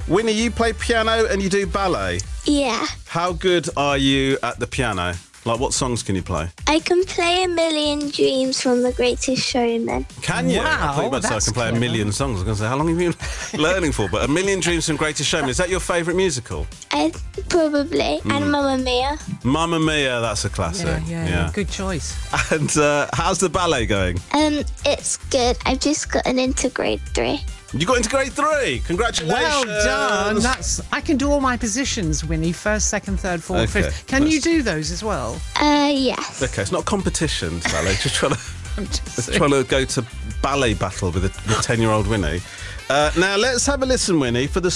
Winnie, you play piano and you do ballet. Yeah. How good are you at the piano? Like, what songs can you play? I can play A Million Dreams from The Greatest Showman. Can you? Wow, I thought you were about to say I that's can play clever. a million songs. I was going to say, how long have you been learning for? But A Million Dreams from Greatest Showman, is that your favourite musical? Probably. And Mamma Mia. Mamma Mia, that's a classic. Yeah. Good choice. And how's the ballet going? It's good. I've just gotten into grade 3. You got into grade 3. Congratulations. Well done. I can do all my positions, Winnie. First, second, third, fourth, Okay, fifth. Can you do those as well? Yes. Okay, it's not a competition, Ballet. Just trying to... I'm just trying to go to ballet battle with 10-year-old Winnie. Now, let's have a listen, Winnie, for the